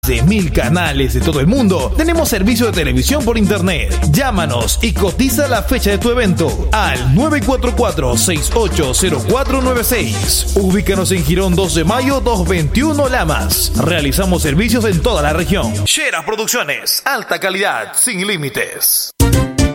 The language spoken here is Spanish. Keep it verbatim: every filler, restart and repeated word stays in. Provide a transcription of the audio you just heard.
De mil canales de todo el mundo, tenemos servicio de televisión por internet. Llámanos y cotiza la fecha de tu evento al nueve cuatro cuatro, seis ocho cero cuatro nueve seis. Ubícanos en Girón dos de mayo doscientos veintiuno Lamas. Realizamos servicios en toda la región. Shera Producciones, alta calidad, sin límites.